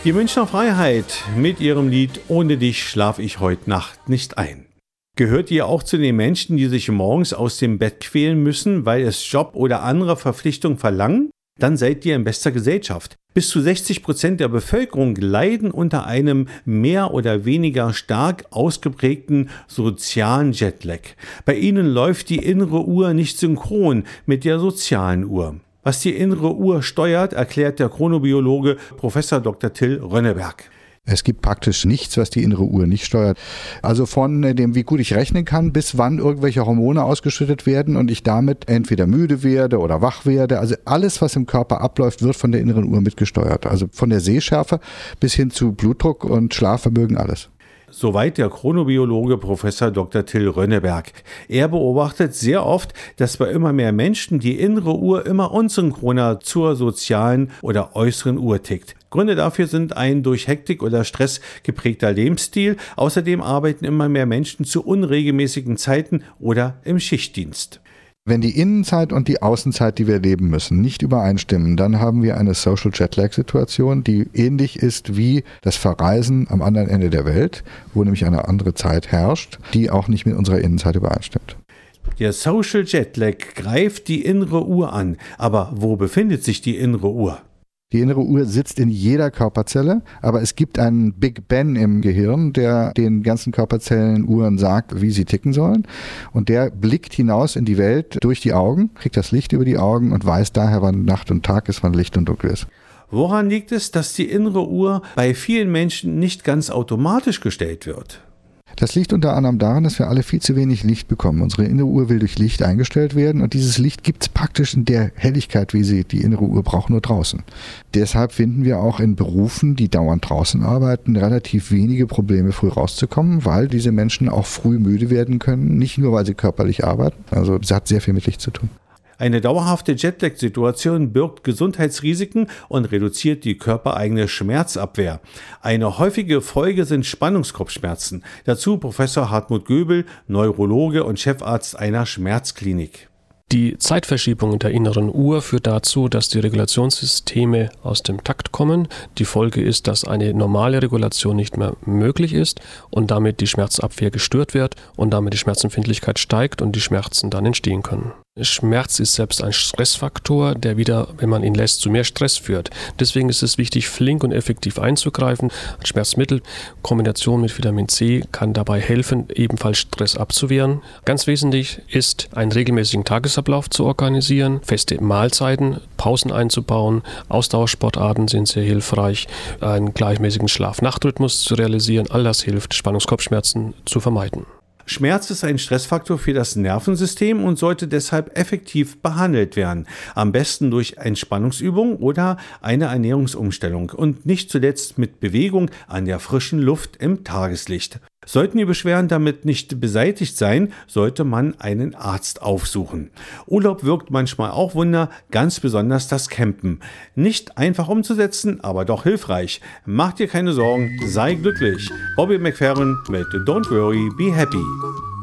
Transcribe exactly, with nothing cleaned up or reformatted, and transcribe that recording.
Die Münchner Freiheit mit ihrem Lied Ohne dich schlaf ich heut Nacht nicht ein. Gehört ihr auch zu den Menschen, die sich morgens aus dem Bett quälen müssen, weil es Job oder andere Verpflichtungen verlangen? Dann seid ihr in bester Gesellschaft. Bis zu sechzig Prozent der Bevölkerung leiden unter einem mehr oder weniger stark ausgeprägten sozialen Jetlag. Bei ihnen läuft die innere Uhr nicht synchron mit der sozialen Uhr. Was die innere Uhr steuert, erklärt der Chronobiologe Professor Doktor Till Rönneberg. Es gibt praktisch nichts, was die innere Uhr nicht steuert. Also von dem, wie gut ich rechnen kann, bis wann irgendwelche Hormone ausgeschüttet werden und ich damit entweder müde werde oder wach werde. Also alles, was im Körper abläuft, wird von der inneren Uhr mitgesteuert. Also von der Sehschärfe bis hin zu Blutdruck und Schlafvermögen, alles. Soweit der Chronobiologe Professor Doktor Till Rönneberg. Er beobachtet sehr oft, dass bei immer mehr Menschen die innere Uhr immer unsynchroner zur sozialen oder äußeren Uhr tickt. Gründe dafür sind ein durch Hektik oder Stress geprägter Lebensstil. Außerdem arbeiten immer mehr Menschen zu unregelmäßigen Zeiten oder im Schichtdienst. Wenn die Innenzeit und die Außenzeit, die wir leben müssen, nicht übereinstimmen, dann haben wir eine Social Jetlag-Situation, die ähnlich ist wie das Verreisen am anderen Ende der Welt, wo nämlich eine andere Zeit herrscht, die auch nicht mit unserer Innenzeit übereinstimmt. Der Social Jetlag greift die innere Uhr an. Aber wo befindet sich die innere Uhr? Die innere Uhr sitzt in jeder Körperzelle, aber es gibt einen Big Ben im Gehirn, der den ganzen Körperzellen Uhren sagt, wie sie ticken sollen. Und der blickt hinaus in die Welt durch die Augen, kriegt das Licht über die Augen und weiß daher, wann Nacht und Tag ist, wann Licht und Dunkel ist. Woran liegt es, dass die innere Uhr bei vielen Menschen nicht ganz automatisch gestellt wird? Das liegt unter anderem daran, dass wir alle viel zu wenig Licht bekommen. Unsere innere Uhr will durch Licht eingestellt werden und dieses Licht gibt es praktisch in der Helligkeit, wie sie die innere Uhr braucht, nur draußen. Deshalb finden wir auch in Berufen, die dauernd draußen arbeiten, relativ wenige Probleme, früh rauszukommen, weil diese Menschen auch früh müde werden können, nicht nur, weil sie körperlich arbeiten. Also es hat sehr viel mit Licht zu tun. Eine dauerhafte Jetlag-Situation birgt Gesundheitsrisiken und reduziert die körpereigene Schmerzabwehr. Eine häufige Folge sind Spannungskopfschmerzen. Dazu Professor Hartmut Göbel, Neurologe und Chefarzt einer Schmerzklinik. Die Zeitverschiebung der inneren Uhr führt dazu, dass die Regulationssysteme aus dem Takt kommen. Die Folge ist, dass eine normale Regulation nicht mehr möglich ist und damit die Schmerzabwehr gestört wird und damit die Schmerzempfindlichkeit steigt und die Schmerzen dann entstehen können. Schmerz ist selbst ein Stressfaktor, der wieder, wenn man ihn lässt, zu mehr Stress führt. Deswegen ist es wichtig, flink und effektiv einzugreifen. Ein Schmerzmittel, Kombination mit Vitamin C, kann dabei helfen, ebenfalls Stress abzuwehren. Ganz wesentlich ist, einen regelmäßigen Tagesablauf zu organisieren, feste Mahlzeiten, Pausen einzubauen. Ausdauersportarten sind sehr hilfreich, einen gleichmäßigen Schlaf-Nacht-Rhythmus zu realisieren. All das hilft, Spannungskopfschmerzen zu vermeiden. Schmerz ist ein Stressfaktor für das Nervensystem und sollte deshalb effektiv behandelt werden. Am besten durch Entspannungsübungen oder eine Ernährungsumstellung und nicht zuletzt mit Bewegung an der frischen Luft im Tageslicht. Sollten die Beschwerden damit nicht beseitigt sein, sollte man einen Arzt aufsuchen. Urlaub wirkt manchmal auch Wunder, ganz besonders das Campen. Nicht einfach umzusetzen, aber doch hilfreich. Mach dir keine Sorgen, sei glücklich. Bobby McFerrin mit Don't Worry, Be Happy.